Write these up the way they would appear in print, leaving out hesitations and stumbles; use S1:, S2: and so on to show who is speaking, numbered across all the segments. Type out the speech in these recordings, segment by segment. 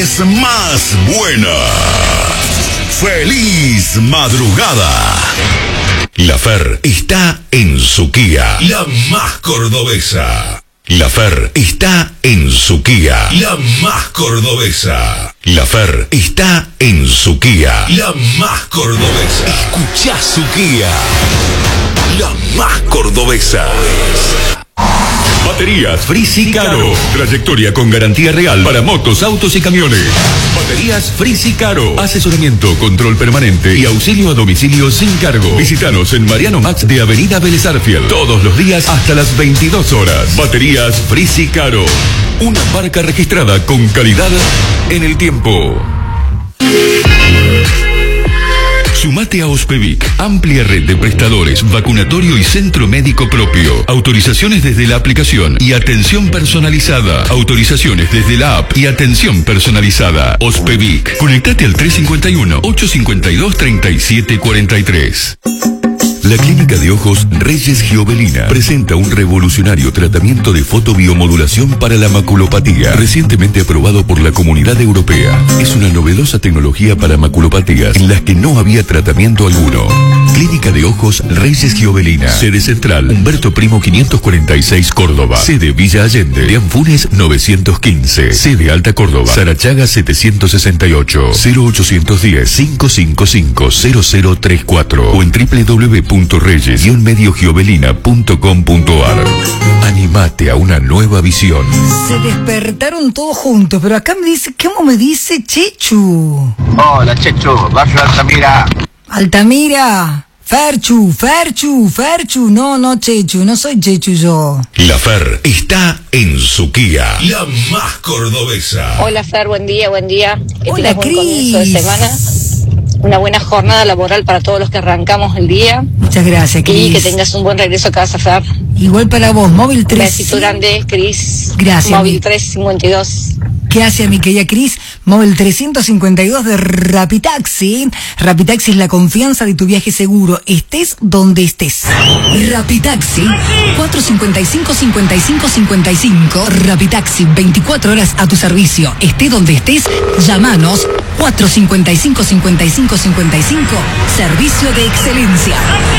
S1: vez más buena. ¡Feliz madrugada! La Fer está en su Kia, la más cordobesa. La Fer está en su Kia, la más cordobesa. La Fer está en su Kia, la más cordobesa. Escuchá su Kia, la más cordobesa. Baterías Frisi Caro. Trayectoria con garantía real para motos, autos y camiones. Baterías Frisi Caro. Asesoramiento, control permanente y auxilio a domicilio sin cargo. Visítanos en Mariano Max de Avenida Vélez Arfiel. Todos los días hasta las 22 horas. Baterías Frisi Caro. Una marca registrada con calidad en el tiempo. Sumate a Ospevic, amplia red de prestadores, vacunatorio y centro médico propio. Autorizaciones desde la aplicación y atención personalizada. Autorizaciones desde la app y atención personalizada. Ospevic. Conectate al 351-852-3743. La Clínica de Ojos Reyes Giovelina presenta un revolucionario tratamiento de fotobiomodulación para la maculopatía, recientemente aprobado por la Comunidad Europea. Es una novedosa tecnología para maculopatías en las que no había tratamiento alguno. Clínica de Ojos Reyes Giovelina. Sede central, Humberto Primo 546, Córdoba. Sede Villa Allende, Leán Funes 915. Sede Alta Córdoba, Sarachaga 768. 0810-555-0034 o en www.reyes-mediogiovelina.com.ar. Animate a una nueva visión.
S2: Se despertaron todos juntos, pero acá me dice, ¿cómo me dice Chechu?
S3: Hola Chechu, barrio Altamira.
S2: Altamira. Ferchu, no Chechu, no soy Chechu yo.
S1: La Fer está en su Kia, la más cordobesa.
S4: Hola Fer, buen día.
S2: Hola
S4: Buen
S2: Cris.
S4: comienzo de semana. Una buena jornada laboral para todos los que arrancamos el día.
S2: Muchas gracias, Cris.
S4: Y que tengas un buen regreso a casa, Fer.
S2: Igual para vos, móvil 3.
S4: Besito grande, Cris.
S2: Gracias.
S4: Móvil 352.
S2: ¿Qué hace mi querida Cris? Móvil 352 de Rapitaxi. Rapitaxi es la confianza de tu viaje seguro, estés donde estés. Rapitaxi, 455-5555. Rapitaxi, 24 horas a tu servicio. Esté donde estés, llámanos. 455-5555. Servicio de excelencia.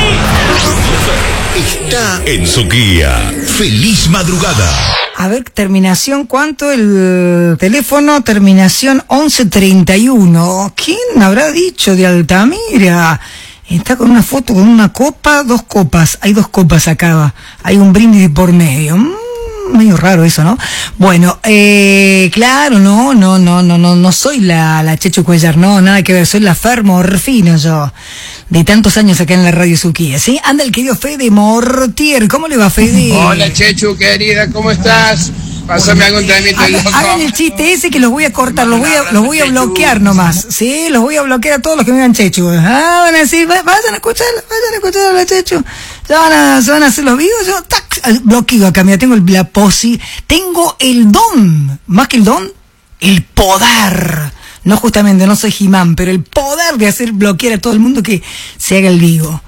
S1: Está en su Kia. ¡Feliz madrugada!
S2: A ver, terminación, ¿cuánto? El teléfono, terminación 1131. ¿Quién habrá dicho de Altamira? Está con una foto, con una copa, 2 copas. Hay 2 copas acá. Hay un brindis por medio. Medio raro eso, ¿no? Bueno, claro, no soy la Chechu Cuellar, no, nada que ver, soy la Fer Morfino yo, de tantos años acá en la Radio Suquía, ¿sí? Anda el querido Fede Mortier, ¿cómo le va, Fede?
S3: Hola Chechu, querida, ¿cómo estás? Pásame algún trámite loco.
S2: Hagan el chiste ese que los voy a cortar, los voy a bloquear nomás, ¿sí? Los voy a bloquear a todos los que me digan Chechu. Van a decir, vayan a escuchar a la Chechu. Se van a hacer los videos, yo, tac, bloqueo acá, mira, tengo la posi, tengo el don, más que el don, el poder. No justamente, no soy He-Man, pero el poder de hacer bloquear a todo el mundo que se haga el vivo.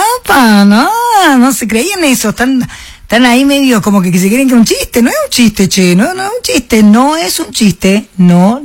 S2: No se creían eso, están ahí medio como que se creen que es un chiste, no es un chiste, che, no es un chiste, no es un chiste, no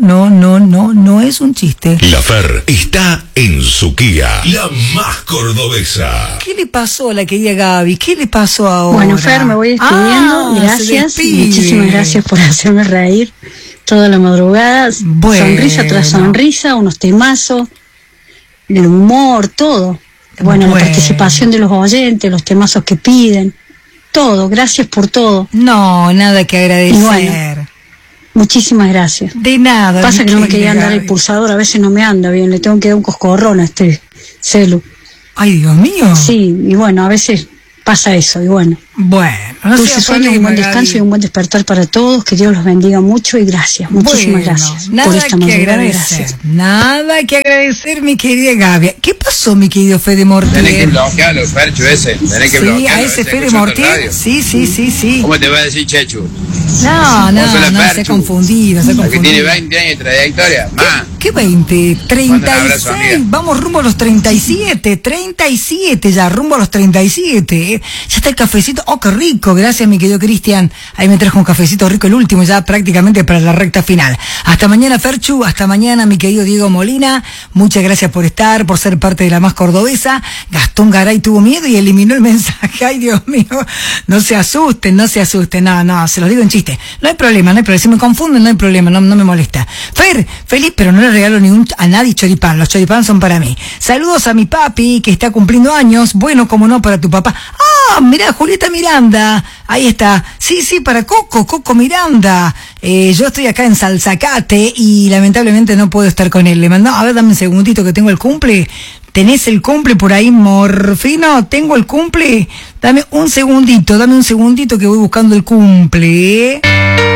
S2: es un chiste.
S1: La Fer está en su Kia, la más cordobesa.
S2: ¿Qué le pasó a la querida Gaby? ¿Qué le pasó ahora?
S5: Bueno, Fer, me voy despidiendo, gracias, muchísimas gracias por hacerme reír toda la madrugada, bueno. Sonrisa tras sonrisa, unos temazos, el humor, todo. Bueno, la participación de los oyentes, los temazos que piden. Todo, gracias por todo.
S2: No, nada que agradecer.
S5: Y bueno, muchísimas gracias.
S2: De nada.
S5: Pasa que no me quería andar el pulsador, a veces no me anda bien, le tengo que dar un coscorrón a este celu.
S2: Ay, Dios mío.
S5: Sí, y bueno, a veces pasa eso, y bueno.
S2: Bueno, no
S5: dulces sueños, un buen descanso y un buen despertar para todos, que Dios los bendiga mucho y gracias, muchísimas gracias por esta madrugada, gracias.
S2: Nada que agradecer, mi querida Gaby. ¿Qué pasó, mi querido Fede Mortier?
S3: Tenés que bloquearlo, Fercho, ese. Tenés que bloquearlo.
S2: Sí, a ese Fede Mortier. Sí.
S3: ¿Cómo te va a decir Chechu?
S2: No, se ha confundido.
S3: Que tiene 20 años de trayectoria.
S2: ¿Qué ¿Qué 20? 36.
S3: Abrazo,
S2: vamos rumbo a los 37. 37 ya, rumbo a los 37. Ya está el cafecito. Oh, qué rico. Gracias, mi querido Cristian. Ahí me trajo un cafecito rico, el último, ya prácticamente para la recta final. Hasta mañana, Ferchu. Hasta mañana, mi querido Diego Molina. Muchas gracias por estar, por ser parte de la más cordobesa. Gastón Garay tuvo miedo y eliminó el mensaje. Ay, Dios mío. No se asusten, no se asusten. No, se los digo en chiste. No hay problema. Si me confunden, no hay problema. No me molesta. Fer, feliz, pero no le regalo a nadie choripán. Los choripán son para mí. Saludos a mi papi, que está cumpliendo años. Bueno, como no, para tu papá. Ah, mirá, Julieta Miranda. Ahí está. Sí, para Coco Miranda. Yo estoy acá en Salzacate y lamentablemente no puedo estar con él. Le mandó, a ver, dame un segundito que tengo el cumple. ¿Tenés el cumple por ahí, Morfino? ¿Tengo el cumple? Dame un segundito que voy buscando el cumple.